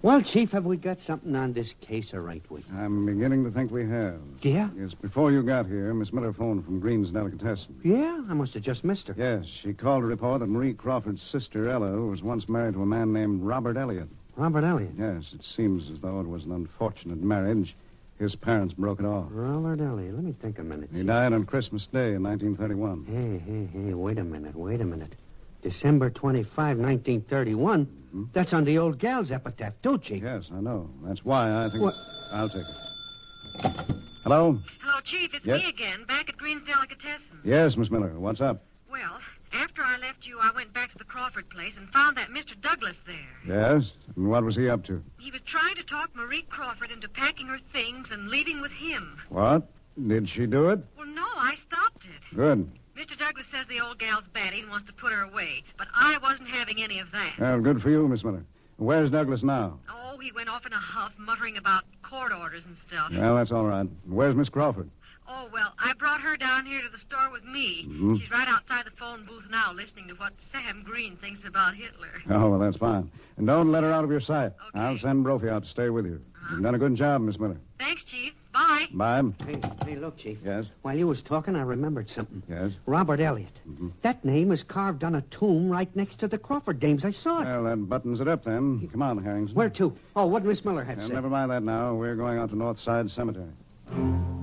Well, Chief, have we got something on this case or ain't we? I'm beginning to think we have. Yeah? Yes, before you got here, Miss Miller phoned from Green's Delicatessen. Yeah? I must have just missed her. Yes, she called to report that Marie Crawford's sister, Ella, was once married to a man named Robert Elliott. Robert Elliott? Yes, it seems as though it was an unfortunate marriage. His parents broke it off. Robert Elliott. Let me think a minute. He died on Christmas Day in 1931. Hey, wait a minute. December 25, 1931? Mm-hmm. That's on the old gal's epitaph, too, Chief. Yes, I know. That's why I think... What? I'll take it. Hello? Hello, Chief. It's Yes? me again, back at Green's Delicatessen. Yes, Miss Miller. What's up? Well, after I left you, I went back to the Crawford place and found that Mr. Douglas there. Yes? And what was he up to? He was trying to talk Marie Crawford into packing her things and leaving with him. What? Did she do it? Well, no, I stopped it. Good. Mr. Douglas says the old gal's batty and wants to put her away, but I wasn't having any of that. Well, good for you, Miss Miller. Where's Douglas now? Oh, he went off in a huff, muttering about court orders and stuff. Well, that's all right. Where's Miss Crawford? Oh, well, I brought her down here to the store with me. Mm-hmm. She's right outside the phone booth now listening to what Sam Green thinks about Hitler. Oh, well, that's fine. And don't let her out of your sight. Okay. I'll send Brophy out to stay with you. You've done a good job, Miss Miller. Thanks, Chief. Bye. Bye. Hey, look, Chief. Yes? While you was talking, I remembered something. Yes? Robert Elliott. Mm-hmm. That name is carved on a tomb right next to the Crawford dames. I saw it. Well, that buttons it up then. Come on, Harrington. Where to? Oh, what did Miss Miller have to say? Never mind that now. We're going out to Northside Cemetery.